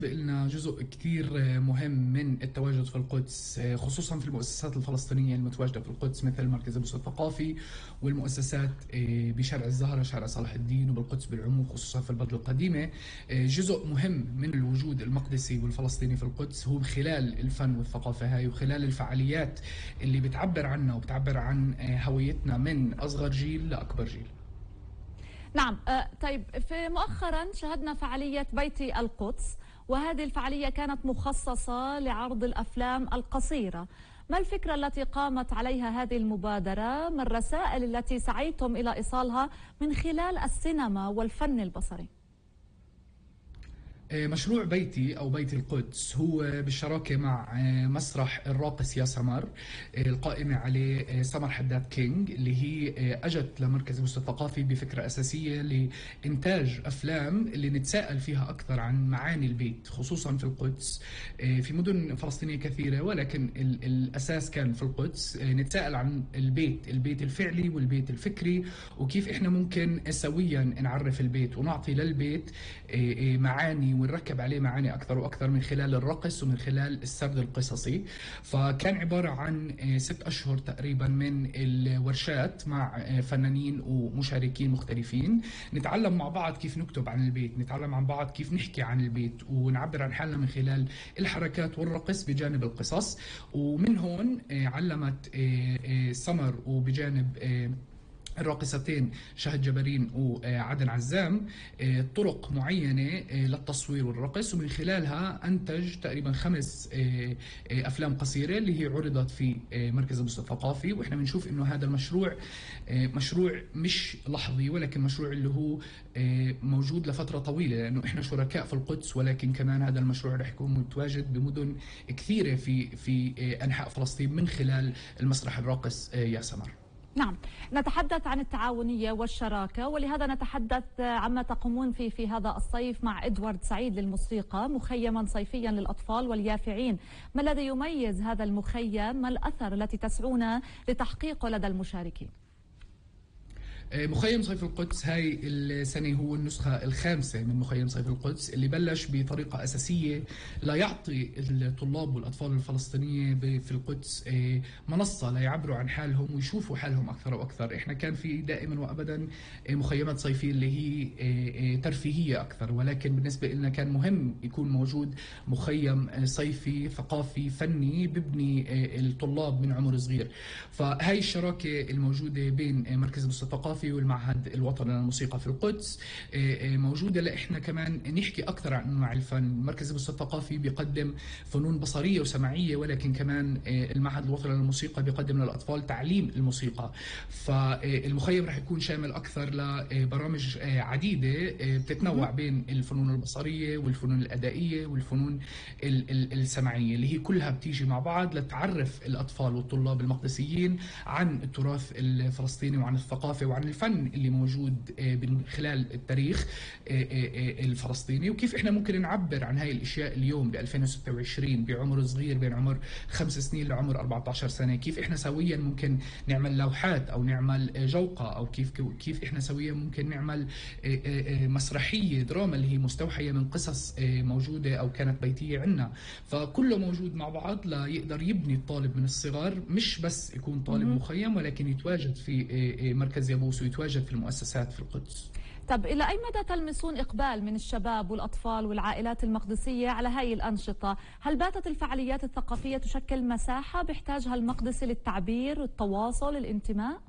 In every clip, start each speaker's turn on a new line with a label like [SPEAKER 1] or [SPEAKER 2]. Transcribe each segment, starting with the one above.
[SPEAKER 1] لنا جزء كثير مهم من التواجد في القدس، خصوصا في المؤسسات الفلسطينية المتواجدة في القدس مثل مركز البث الثقافي والمؤسسات بشارع الزهرة، شارع صلاح الدين، وبالقدس بالعموم خصوصا في البلدة القديمة. جزء مهم من الوجود المقدسي والفلسطيني في القدس هو خلال الفن والثقافة هاي، وخلال الفعاليات اللي بتعبر عنا وبتعبر عن هويتنا من أصغر جيل لأكبر جيل.
[SPEAKER 2] نعم. طيب، في مؤخرا شهدنا فعالية بيتي القدس، وهذه الفعالية كانت مخصصة لعرض الأفلام القصيرة. ما الفكرة التي قامت عليها هذه المبادرة؟ ما الرسائل التي سعيتم إلى إيصالها من خلال السينما والفن البصري؟
[SPEAKER 1] مشروع بيتي أو بيت القدس هو بالشراكة مع مسرح الراقص يا سمر، القائمة عليه سمر حداد كينج، اللي هي أجت لمركز البث الثقافي بفكرة أساسية لإنتاج أفلام اللي نتساءل فيها أكثر عن معاني البيت، خصوصا في القدس. في مدن فلسطينية كثيرة، ولكن الأساس كان في القدس. نتساءل عن البيت الفعلي والبيت الفكري، وكيف إحنا ممكن سويا نعرف البيت ونعطي للبيت معاني ونركب عليه معاني أكثر وأكثر من خلال الرقص ومن خلال السرد القصصي. فكان عبارة عن 6 أشهر تقريبا من الورشات مع فنانين ومشاركين مختلفين، نتعلم مع بعض كيف نكتب عن البيت، نتعلم عن بعض كيف نحكي عن البيت، ونعبر عن حالنا من خلال الحركات والرقص بجانب القصص. ومن هون علمت سمر وبجانب الراقصتين شهد جبارين وعدن عزام طرق معينة للتصوير والرقص، ومن خلالها أنتج تقريبا 5 أفلام قصيرة اللي هي عرضت في مركز البث الثقافي. وإحنا بنشوف إنه هذا المشروع مشروع مش لحظي، ولكن مشروع اللي هو موجود لفترة طويلة، لأنه إحنا شركاء في القدس، ولكن كمان هذا المشروع رح يكون متواجد بمدن كثيرة في أنحاء فلسطين من خلال المسرح الراقص يا سمر.
[SPEAKER 2] نعم، نتحدث عن التعاونية والشراكة، ولهذا نتحدث عما تقومون فيه في هذا الصيف مع إدوارد سعيد للموسيقى، مخيما صيفيا للأطفال واليافعين. ما الذي يميز هذا المخيم؟ ما الأثر التي تسعون لتحقيقه لدى المشاركين؟
[SPEAKER 1] مخيم صيف القدس هاي السنة هو النسخة الخامسة من مخيم صيف القدس، اللي بلش بطريقة أساسية ليعطي الطلاب والأطفال الفلسطينية في القدس منصة ليعبروا عن حالهم ويشوفوا حالهم أكثر وأكثر. إحنا كان في دائما وأبدا مخيمات صيفية اللي هي ترفيهية أكثر، ولكن بالنسبة لنا كان مهم يكون موجود مخيم صيفي ثقافي فني ببني الطلاب من عمر صغير. فهاي الشراكة الموجودة بين مركز البث الثقافي والمعهد الوطني للموسيقى في القدس موجودة لإحنا كمان نحكي أكثر عن أنواع الفن. مركز البث الثقافي بيقدم فنون بصرية وسمعية، ولكن كمان المعهد الوطني للموسيقى بيقدم للأطفال تعليم الموسيقى. فالمخيم رح يكون شامل أكثر لبرامج عديدة بتتنوع بين الفنون البصرية والفنون الأدائية والفنون السمعية، اللي هي كلها بتيجي مع بعض لتعرف الأطفال والطلاب المقدسيين عن التراث الفلسطيني وعن الثقافة وعن الفن اللي موجود من خلال التاريخ الفلسطيني، وكيف احنا ممكن نعبر عن هاي الاشياء اليوم ب 2026 بعمر صغير بين عمر 5 سنين لعمر 14 سنة. كيف احنا سويا ممكن نعمل لوحات او نعمل جوقة، او كيف احنا سويا ممكن نعمل مسرحية دراما اللي هي مستوحية من قصص موجودة او كانت بيتية عندنا. فكله موجود مع بعض ليقدر يبني الطالب من الصغر، مش بس يكون طالب مخيم، ولكن يتواجد في مركز يابوس ويتواجد في المؤسسات في القدس.
[SPEAKER 2] طب إلى أي مدى تلمسون إقبال من الشباب والأطفال والعائلات المقدسية على هذه الأنشطة؟ هل باتت الفعاليات الثقافية تشكل مساحة بيحتاجها المقدسي للتعبير، التواصل، الانتماء؟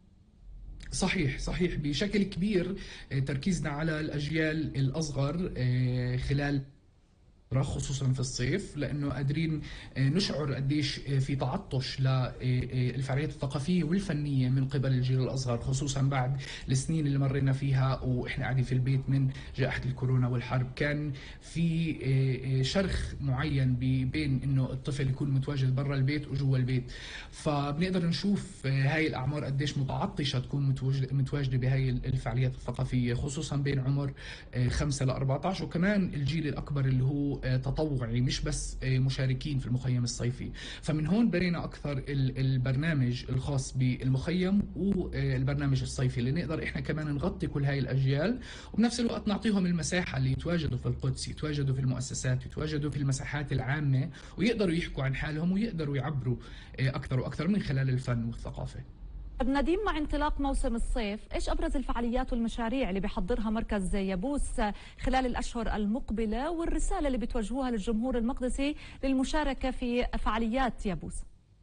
[SPEAKER 1] صحيح بشكل كبير. تركيزنا على الأجيال الأصغر خلال خصوصا في الصيف، لانه قادرين نشعر قديش في تعطش للفعاليات الثقافيه والفنيه من قبل الجيل الاصغر، خصوصا بعد السنين اللي مرينا فيها واحنا قاعدين في البيت من جائحه الكورونا والحرب. كان في شرخ معين بين انه الطفل يكون متواجد برا البيت وجوا البيت. فبنقدر نشوف هاي الاعمار قديش متعطشه تكون متواجده بهاي الفعاليات الثقافيه، خصوصا بين عمر 5 ل 14، وكمان الجيل الاكبر اللي هو تطوعي مش بس مشاركين في المخيم الصيفي. فمن هون بنينا أكثر البرنامج الخاص بالمخيم والبرنامج الصيفي اللي نقدر إحنا كمان نغطي كل هاي الأجيال، وبنفس الوقت نعطيهم المساحة اللي يتواجدوا في القدس، يتواجدوا في المؤسسات، يتواجدوا في المساحات العامة، ويقدروا يحكوا عن حالهم ويقدروا يعبروا أكثر وأكثر من خلال الفن والثقافة.
[SPEAKER 2] نديم، مع انطلاق موسم الصيف، ايش ابرز الفعاليات والمشاريع اللي بيحضرها مركز يابوس خلال الاشهر المقبله، والرساله اللي بتوجهوها للجمهور المقدسي للمشاركه في فعاليات يابوس؟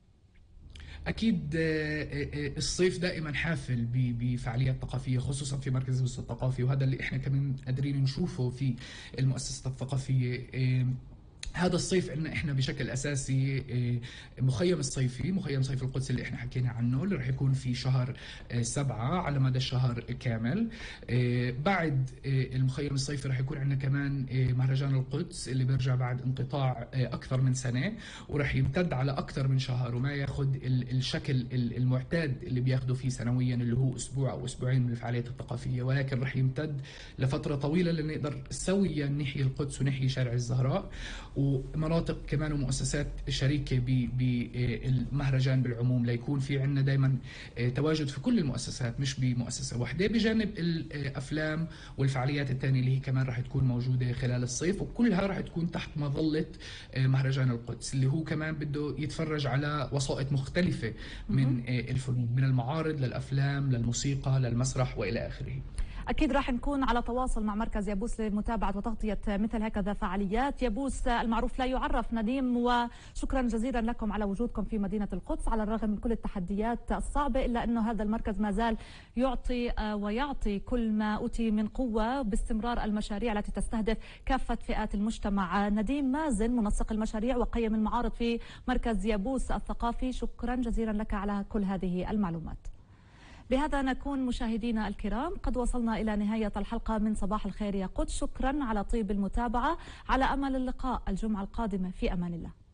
[SPEAKER 1] أكيد الصيف دائما حافل بفعاليات ثقافية، خصوصا في مركز يابوس الثقافي، وهذا اللي احنا كمان قادرين نشوفه في المؤسسات الثقافية. هذا الصيف عندنا احنا بشكل اساسي مخيم الصيفي، مخيم صيف القدس اللي احنا حكينا عنه، اللي رح يكون في شهر 7 على مدى الشهر كامل. بعد المخيم الصيفي رح يكون عندنا كمان مهرجان القدس اللي بيرجع بعد انقطاع اكثر من سنه، ورح يمتد على اكثر من شهر، وما ياخذ الشكل المعتاد اللي بياخذه فيه سنويا، اللي هو اسبوع او اسبوعين من الفعاليات الثقافيه، ولكن رح يمتد لفتره طويله لنقدر سويا نحيي القدس ونحيي شارع الزهراء ومناطق كمان ومؤسسات شريكة بالمهرجان بالعموم، ليكون في عندنا دائما تواجد في كل المؤسسات مش بمؤسسة واحدة، بجانب الأفلام والفعاليات الثانية اللي هي كمان راح تكون موجودة خلال الصيف، وكلها راح تكون تحت مظلة مهرجان القدس اللي هو كمان بده يتفرج على وسائط مختلفة من الفنون، من المعارض للأفلام للموسيقى للمسرح وإلى آخره.
[SPEAKER 2] أكيد راح نكون على تواصل مع مركز يابوس لمتابعة وتغطية مثل هكذا فعاليات. يابوس المعروف لا يعرف. نديم، وشكرا جزيلا لكم على وجودكم في مدينة القدس على الرغم من كل التحديات الصعبة، إلا أنه هذا المركز ما زال يعطي ويعطي كل ما أوتي من قوة باستمرار المشاريع التي تستهدف كافة فئات المجتمع. نديم مازن، منسق المشاريع وقيم المعارض في مركز يابوس الثقافي، شكرا جزيلا لك على كل هذه المعلومات. بهذا نكون مشاهدينا الكرام قد وصلنا إلى نهاية الحلقة من صباح الخير يا قدس. شكرا على طيب المتابعة، على أمل اللقاء الجمعة القادمة، في أمان الله.